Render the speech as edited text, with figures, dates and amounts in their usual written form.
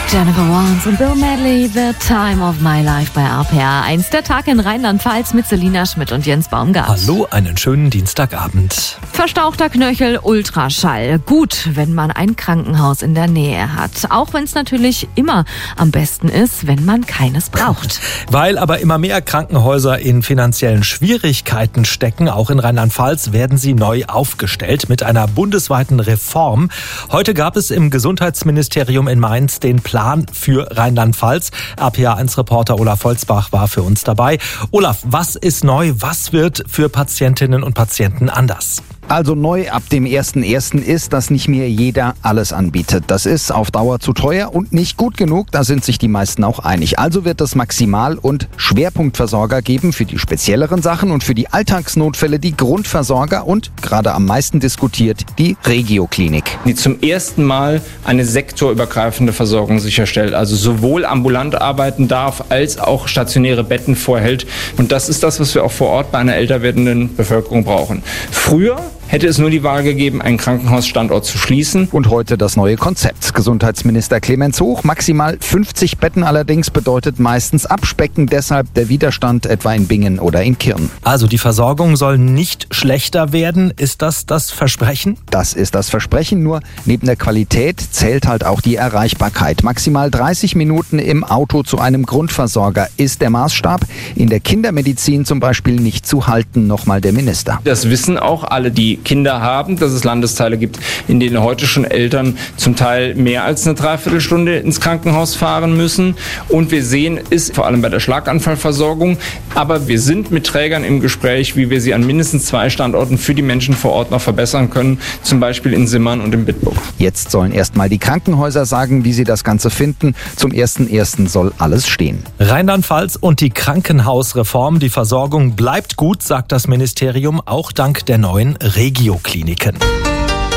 Jennifer Warnes und Bill Medley, The Time of My Life bei RPA 1. Der Tag in Rheinland-Pfalz mit Selina Schmidt und Jens Baumgart. Hallo, einen schönen Dienstagabend. Verstauchter Knöchel, Ultraschall. Gut, wenn man ein Krankenhaus in der Nähe hat. Auch wenn es natürlich immer am besten ist, wenn man keines braucht. Weil aber immer mehr Krankenhäuser in finanziellen Schwierigkeiten stecken, auch in Rheinland-Pfalz, werden sie neu aufgestellt mit einer bundesweiten Reform. Heute gab es im Gesundheitsministerium in Mainz den Plan für Rheinland-Pfalz. RPA1-Reporter Olaf Holzbach war für uns dabei. Olaf, was ist neu? Was wird für Patientinnen und Patienten anders? Also neu ab dem 1.1. ist, dass nicht mehr jeder alles anbietet. Das ist auf Dauer zu teuer und nicht gut genug, da sind sich die meisten auch einig. Also wird es Maximal- und Schwerpunktversorger geben für die spezielleren Sachen und für die Alltagsnotfälle die Grundversorger und, gerade am meisten diskutiert, die Regioklinik. Die zum ersten Mal eine sektorübergreifende Versorgung sicherstellt, also sowohl ambulant arbeiten darf, als auch stationäre Betten vorhält. Und das ist das, was wir auch vor Ort bei einer älter werdenden Bevölkerung brauchen. Früher hätte es nur die Wahl gegeben, einen Krankenhausstandort zu schließen. Und heute das neue Konzept. Gesundheitsminister Clemens Hoch, maximal 50 Betten allerdings bedeutet meistens Abspecken, deshalb der Widerstand etwa in Bingen oder in Kirn. Also die Versorgung soll nicht schlechter werden. Ist das das Versprechen? Das ist das Versprechen, nur neben der Qualität zählt halt auch die Erreichbarkeit. Maximal 30 Minuten im Auto zu einem Grundversorger ist der Maßstab. In der Kindermedizin zum Beispiel nicht zu halten, nochmal der Minister. Das wissen auch alle, die Kinder haben, dass es Landesteile gibt, in denen heute schon Eltern zum Teil mehr als eine Dreiviertelstunde ins Krankenhaus fahren müssen. Und wir sehen es vor allem bei der Schlaganfallversorgung. Aber wir sind mit Trägern im Gespräch, wie wir sie an mindestens 2 Standorten für die Menschen vor Ort noch verbessern können. Zum Beispiel in Simmern und in Bitburg. Jetzt sollen erstmal die Krankenhäuser sagen, wie sie das Ganze finden. Zum 1.1. soll alles stehen. Rheinland-Pfalz und die Krankenhausreform. Die Versorgung bleibt gut, sagt das Ministerium, auch dank der neuen Regiokliniken.